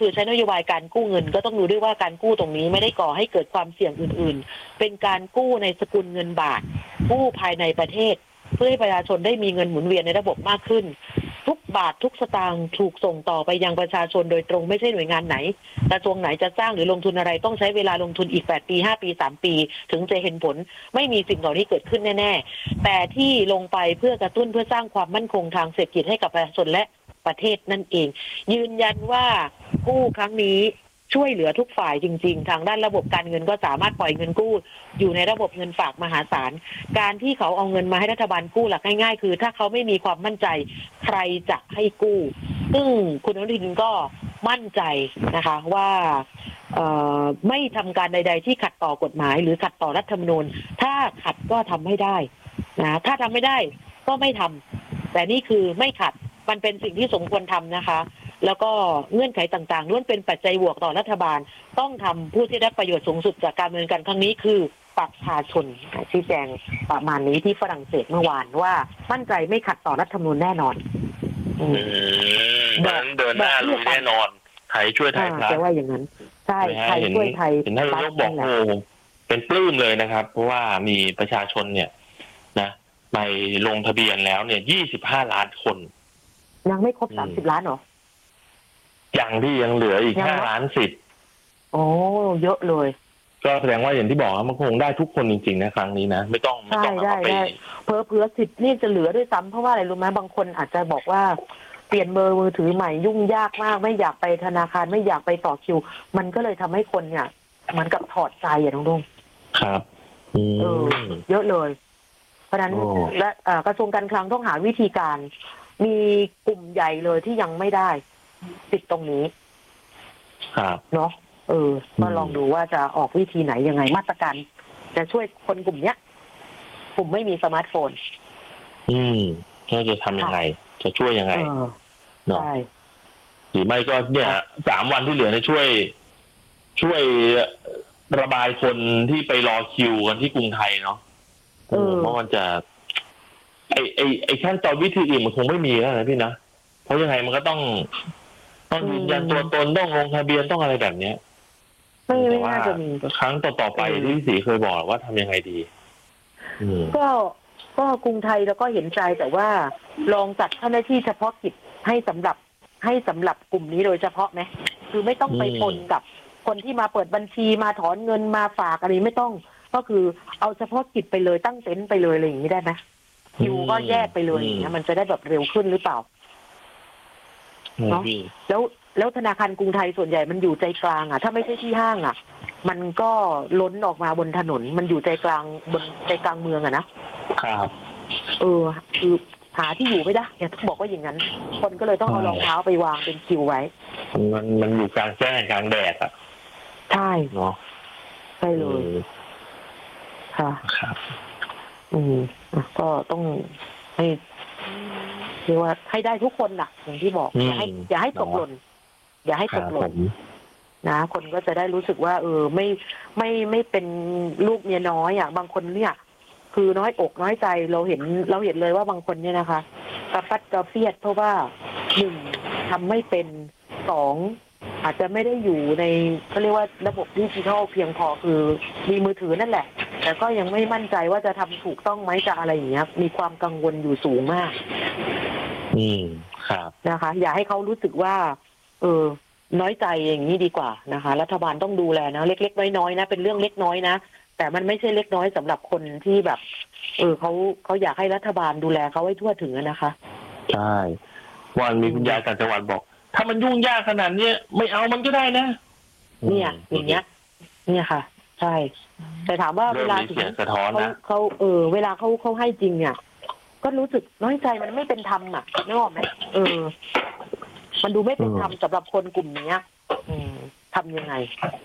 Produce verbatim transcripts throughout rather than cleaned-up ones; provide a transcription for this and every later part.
คือใช้นโยบายการกู้เงินก็ต้องดูด้วยว่าการกู้ตรงนี้ไม่ได้ก่อให้เกิดความเสี่ยงอื่นๆเป็นการกู้ในสกุลเงินบาทกู้ภายในประเทศเพื่อให้ประชาชนได้มีเงินหมุนเวียนในระบบมากขึ้นทุกบาททุกสตางค์ถูกส่งต่อไปยังประชาชนโดยตรงไม่ใช่หน่วยงานไหนกระทรวงไหนจะสร้างหรือลงทุนอะไรต้องใช้เวลาลงทุนอีกแปดปีห้าปีสามปีถึงจะเห็นผลไม่มีสิ่งเหล่านี้เกิดขึ้นแน่ๆแต่ที่ลงไปเพื่อกระตุ้นเพื่อสร้างความมั่นคงทางเศรษฐกิจให้กับประชาชนและประเทศนั่นเองยืนยันว่ากู้ครั้งนี้ช่วยเหลือทุกฝ่ายจริงๆทางด้านระบบการเงินก็สามารถปล่อยเงินกู้อยู่ในระบบเงินฝากมหาศาลการที่เขาเอาเงินมาให้รัฐบาลกู้หลักง่ายๆคือถ้าเขาไม่มีความมั่นใจใครจะให้กู้ซึ่งคุณอนุทินก็มั่นใจนะคะว่าไม่ทำการใดๆที่ขัดต่อกฎหมายหรือขัดต่อรัฐธรรมนูญถ้าขัดก็ทำให้ได้นะถ้าทำไม่ได้ก็ไม่ทำแต่นี่คือไม่ขัดมันเป็นสิ่งที่สมควรทำนะคะแล้วก็เงื่อนไขต่างๆล้วนเป็นปัจจัยบวกต่อรัฐบาลต้องทำผู้ที่ได้ประโยชน์สูงสุดจากการดำเนินการครั้งนี้คือประชาชนชี้แจงประมาณนี้ที่ฝรั่งเศสเมื่อวานว่ามั่นใจไม่ขัดต่อรัฐธรรมนูญแน่นอนอืมนั้นเดินหน้าลุยแน่นอนไทยช่วยไทยครับจะว่าอย่างนั้นใช่ไทยช่วยไทยเห็นท่านนายกบอกโอ้เป็นปลื้มเลยนะครับเพราะว่ามีประชาชนเนี่ยนะไปลงทะเบียนแล้วเนี่ยยี่สิบห้าล้านคนยังไม่ครบสามสิบล้านหรอยังที่ยังเหลืออีกห้าล้านสิบโอ้เยอะเลยก็แสดงว่าอย่างที่บอกมันคงได้ทุกคนจริงๆนะครั้งนี้นะไม่ต้องไม่ต้องเอาไปเผื่อเผื่อสิทธิ์นี่จะเหลือด้วยซ้ำเพราะว่าอะไรรู้ไหมบางคนอาจจะบอกว่าเปลี่ยนเบอร์มือถือใหม่ยุ่งยากมากไม่อยากไปธนาคารไม่อยากไปต่อคิวมันก็เลยทำให้คนเนี่ยเหมือนกับถอดใจอ่ะน้องดงครับเออเยอะเลยเพราะฉะนั้นและกระทรวงการคลังต้องหาวิธีการมีกลุ่มใหญ่เลยที่ยังไม่ได้ติดตรงนี้ครับเนาะเออก็ลองดูว่าจะออกวิธีไหนยังไงมาตรการจะช่วยคนกลุ่มเนี้ยกลุ่มไม่มีสมาร์ทโฟนอืมก็จะทำยังไงจะช่วยยังไงเนาะหรือไม่ก็เนี่ยสามวันที่เหลือเนี่ยช่วยช่วยระบายคนที่ไปรอคิวกันที่กรุงไทยเนาะเพราะมันจะไอไอไอขั้นตอนวิธีอื่นมันคงไม่มีแล้วนะพี่นะเพราะยังไงมันก็ต้องต้องยืนยันตัวตนต้องลงทะเบียนต้องอะไรแบบเนี้ยไม่ไม่น่าจะมีครั้งต่อๆไปที่พี่ศรีเคยบอกว่าทำยังไงดีก็ก็กรุงไทยแล้วก็เห็นใจแต่ว่าลองจัดเจ้าหน้าที่เฉพาะกิจให้สำหรับให้สำหรับกลุ่มนี้โดยเฉพาะไหมคือไม่ต้องไปปนกับคนที่มาเปิดบัญชีมาถอนเงินมาฝากอะไรไม่ต้องก็คือเอาเฉพาะกิจไปเลยตั้งเต็นท์ไปเลยอะไรอย่างนี้ได้ไหมคิวก็แยกไปเลยอย่างเงี้ยมันจะได้แบบเร็วขึ้นหรือเปล่าเนาะแล้วแล้วธนาคารกรุงไทยส่วนใหญ่มันอยู่ใจกลางอ่ะถ้าไม่ใช่ที่ห้างอ่ะมันก็ล้นออกมาบนถนนมันอยู่ใจกลางบนใจกลางเมืองอ่ะนะครับเออคือหาที่อยู่ไม่ได้เนี่ยต้องบอกว่าอย่างนั้นคนก็เลยต้องเอารองเท้าไปวางเป็นคิวไว้มันมันอยู่กลางแจ้งกลางแดดอ่ะใช่เนาะใช่เลยค่ะครับอืมก็ต้องให้เรียกว่าให้ได้ทุกคนน่ะอย่างที่บอกอย่าให้อย่าให้ตกหล่นอย่าให้ตกหล่นนะคนก็จะได้รู้สึกว่าเออไม่ไม่ไม่เป็นลูกเมียน้อยอ่ะบางคนเนี่ยคือน้อยอกน้อยใจเราเห็นเราเห็นเลยว่าบางคนเนี่ยนะคะกระปัดกระเฟียดเพราะว่าหนึ่งทำไม่เป็นสองอาจจะไม่ได้อยู่ในเขาเรียกว่าระบบดิจิทัลเพียงพอคือมีมือถือนั่นแหละแต่ก็ยังไม่มั่นใจว่าจะทำถูกต้องไหมจะอะไรอย่างเงี้ยมีความกังวลอยู่สูงมากอืมครับนะคะอย่าให้เขารู้สึกว่าเออน้อยใจอย่างนี้ดีกว่านะคะรัฐบาลต้องดูแลนะเล็กๆน้อยๆนะเป็นเรื่องเล็กน้อยนะแต่มันไม่ใช่เล็กน้อยสำหรับคนที่แบบเออเขาเขาอยากให้รัฐบาลดูแลเขาให้ทั่วถึงนะคะใช่วันมีคุณยายต่างจังหวัดบอกถ้ามันยุ่งยากขนาดนี้ไม่เอามันก็ได้นะเนี่ยอย่างเงี้ยเนี่ยค่ะใช่แต่ถามว่าเวลาถึงเขาเขาเออเวลาเขาเขาให้จริงเนี่ยก็รู้สึกน้อยใจมันไม่เป็นธรรมอ่ะนึกออกไหมเออมันดูไม่เป็นธรรมสำหรับคนกลุ่มนี้อืมทำยังไง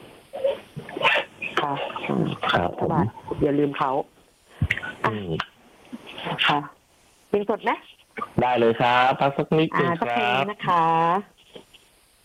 ค่ะครับผมอย่าลืมเขาค่ะเพลงสดไหมได้เลยครับพักสักนิดนึงครับนะคะ